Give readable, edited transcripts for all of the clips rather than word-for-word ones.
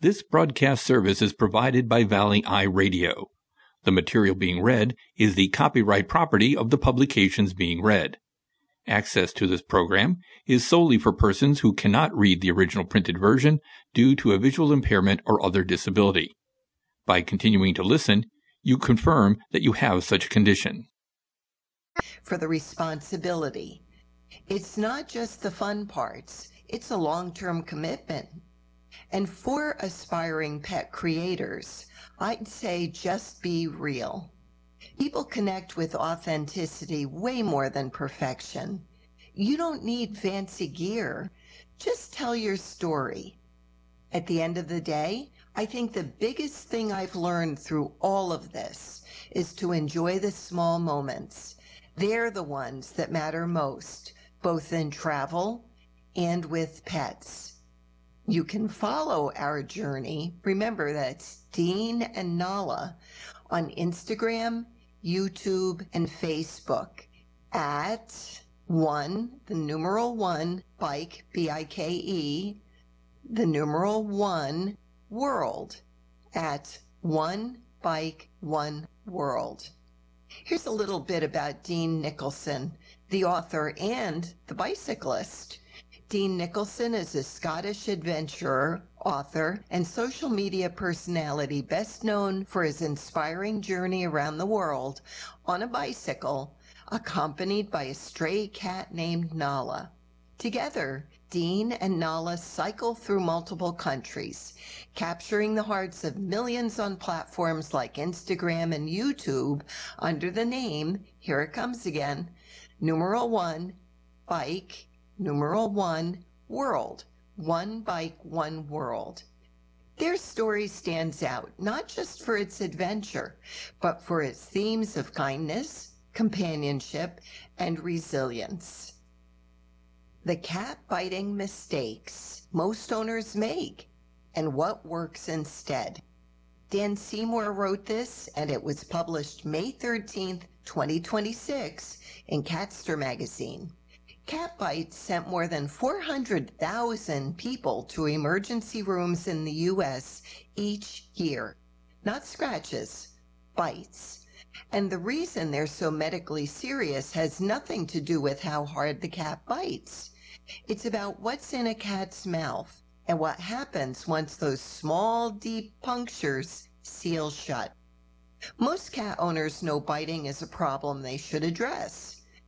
This broadcast service is provided by Valley Eye Radio. The material being read is the copyright property of the publications being read. Access to this program is solely for persons who cannot read the original printed version due to a visual impairment or other disability. By continuing to listen, you confirm that you have such a condition. For the responsibility. It's not just the fun parts, it's a long-term commitment. And for aspiring pet creators, I'd say just be real. People connect with authenticity way more than perfection. You don't need fancy gear. Just tell your story. At the end of the day, I think the biggest thing I've learned through all of this is to enjoy the small moments. They're the ones that matter most, both in travel and with pets. You can follow our journey. Remember, that's Dean and Nala on Instagram, YouTube, and Facebook at 1 Bike, B-I-K-E, 1 World at 1 Bike 1 World. Here's a little bit about Dean Nicholson, the author and the bicyclist. Dean Nicholson is a Scottish adventurer, author, and social media personality best known for his inspiring journey around the world on a bicycle, accompanied by a stray cat named Nala. Together, Dean and Nala cycle through multiple countries, capturing the hearts of millions on platforms like Instagram and YouTube under the name, here it comes again, 1 Bike, 1 World, 1 Bike, 1 World. Their story stands out not just for its adventure, but for its themes of kindness, companionship, and resilience. The cat-biting mistakes most owners make, and what works instead. Dan Seymour wrote this, and it was published May 13th, 2026 in Catster magazine. Cat bites sent more than 400,000 people to emergency rooms in the U.S. each year. Not scratches, bites. And the reason they're so medically serious has nothing to do with how hard the cat bites. It's about what's in a cat's mouth and what happens once those small, deep punctures seal shut. Most cat owners know biting is a problem they should address.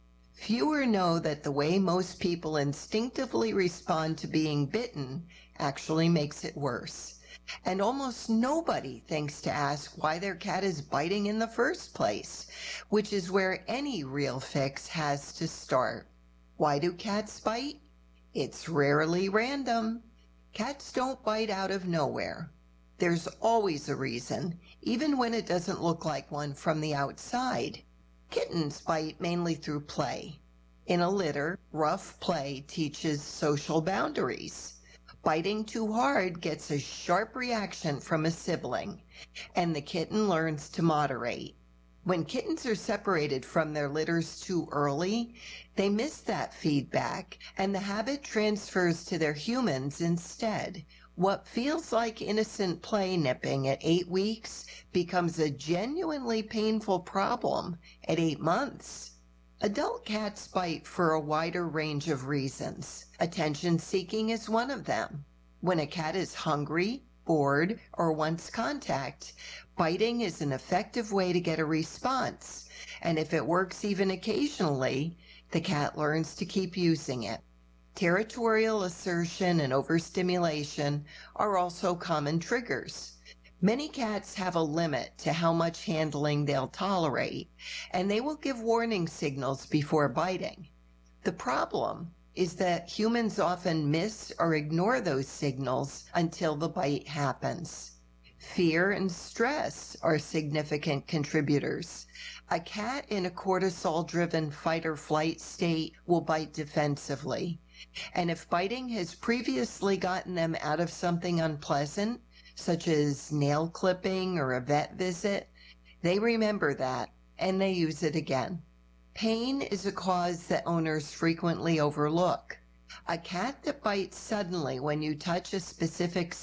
Fewer know that the way most people instinctively respond to being bitten actually makes it worse. And almost nobody thinks to ask why their cat is biting in the first place, which is where any real fix has to start. Why do cats bite? It's rarely random. Cats don't bite out of nowhere. There's always a reason, even when it doesn't look like one from the outside. Kittens bite mainly through play. In a litter, rough play teaches social boundaries. Biting too hard gets a sharp reaction from a sibling, and the kitten learns to moderate. When kittens are separated from their litters too early, they miss that feedback, and the habit transfers to their humans instead. What feels like innocent play nipping at 8 weeks becomes a genuinely painful problem at 8 months. Adult cats bite for a wider range of reasons. Attention seeking is one of them. When a cat is hungry, bored, or wants contact, biting is an effective way to get a response. And if it works even occasionally, the cat learns to keep using it. Territorial assertion and overstimulation are also common triggers. Many cats have a limit to how much handling they'll tolerate, and they will give warning signals before biting. The problem is that humans often miss or ignore those signals until the bite happens. Fear and stress are significant contributors. A cat in a cortisol-driven fight-or-flight state will bite defensively. And if biting has previously gotten them out of something unpleasant, such as nail clipping or a vet visit, they remember that and they use it again. Pain is a cause that owners frequently overlook. A cat that bites suddenly when you touch a specific